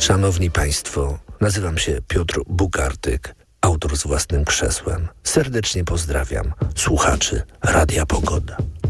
Szanowni Państwo, nazywam się Piotr Bukartyk, autor z własnym krzesłem. Serdecznie pozdrawiam słuchaczy Radia Pogoda.